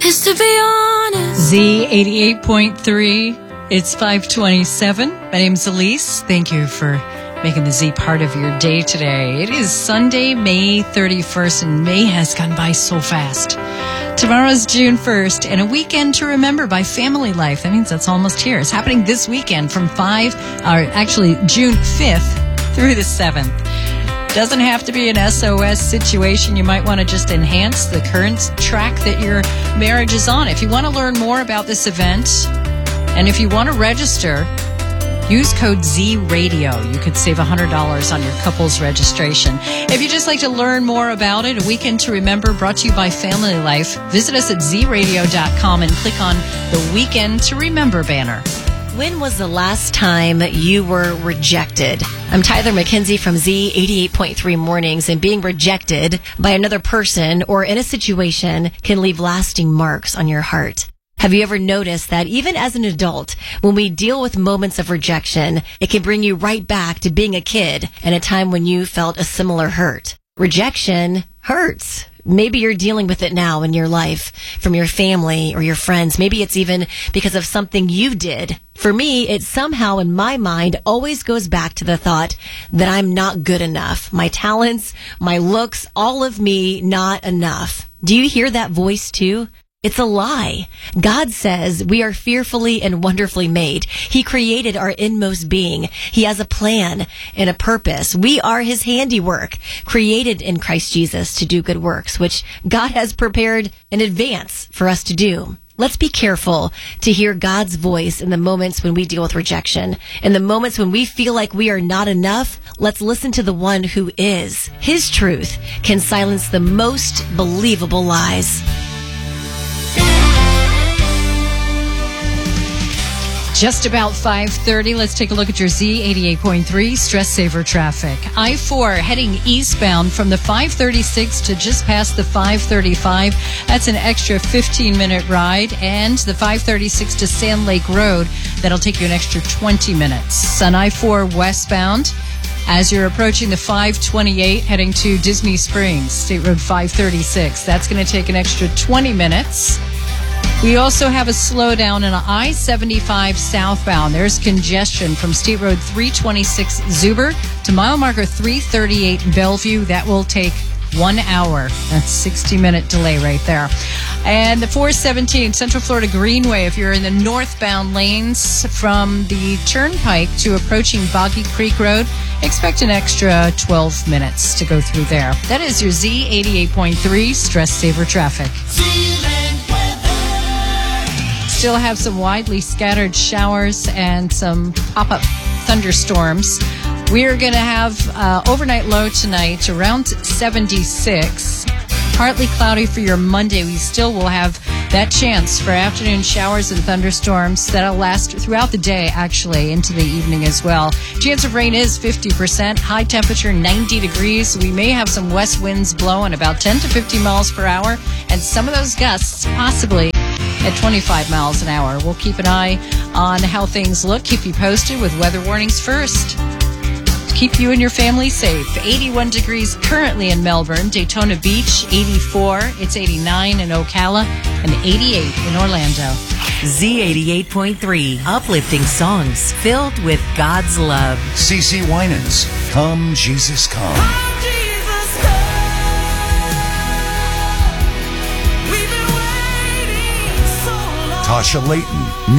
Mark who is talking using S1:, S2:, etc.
S1: is to be honest.
S2: Z88.3, it's 527. My name's Elise. Thank you for making the Z part of your day today. It is Sunday, May 31st, and May has gone by so fast. Tomorrow's June 1st, and a weekend to remember by Family Life. That means that's almost here. It's happening this weekend from June 5th through the 7th. Doesn't have to be an SOS situation. You might want to just enhance the current track that your marriage is on. If you want to learn more about this event, and if you want to register, use code ZRadio. You could save $100 on your couple's registration. If you'd just like to learn more about it, A Weekend to Remember, brought to you by Family Life, visit us at zradio.com and click on the Weekend to Remember banner.
S3: When was the last time you were rejected? I'm Tyler McKenzie from Z88.3 Mornings, and being rejected by another person or in a situation can leave lasting marks on your heart. Have you ever noticed that even as an adult, when we deal with moments of rejection, it can bring you right back to being a kid and a time when you felt a similar hurt? Rejection hurts. Maybe you're dealing with it now in your life from your family or your friends. Maybe it's even because of something you did. For me, it somehow in my mind always goes back to the thought that I'm not good enough. My talents, my looks, all of me not enough. Do you hear that voice too? It's a lie. God says we are fearfully and wonderfully made. He created our inmost being. He has a plan and a purpose. We are His handiwork, created in Christ Jesus to do good works, which God has prepared in advance for us to do. Let's be careful to hear God's voice in the moments when we deal with rejection. In the moments when we feel like we are not enough, let's listen to the one who is. His truth can silence the most believable lies.
S2: Just about 5:30. Let's take a look at your Z88.3 Stress Saver traffic. I-4 heading eastbound from the 536 to just past the 535. That's an extra 15-minute ride. And the 536 to Sand Lake Road, that'll take you an extra 20 minutes. On I-4 westbound, as you're approaching the 528 heading to Disney Springs, State Road 536, that's going to take an extra 20 minutes. We also have a slowdown in I-75 southbound. There's congestion from State Road 326 Zuber to mile marker 338 Bellevue. That will take 1 hour. That's 60-minute delay right there. And the 417 Central Florida Greenway, if you're in the northbound lanes from the Turnpike to approaching Boggy Creek Road, expect an extra 12 minutes to go through there. That is your Z88.3 Stress Saver traffic. Still have some widely scattered showers and some pop-up thunderstorms. We're going to have overnight low tonight around 76. Partly cloudy for your Monday. We still will have that chance for afternoon showers and thunderstorms that'll last throughout the day, actually, into the evening as well. Chance of rain is 50%. High temperature 90 degrees. We may have some west winds blowing about 10 to 50 miles per hour, and some of those gusts possibly at 25 miles an hour. We'll keep an eye on how things look. Keep you posted with weather warnings first. Keep you and your family safe. 81 degrees currently in Melbourne. Daytona Beach, 84. It's 89 in Ocala and 88 in Orlando.
S3: Z88.3, uplifting songs filled with God's love.
S4: CeCe Winans, Come Jesus Come. Tasha Layton,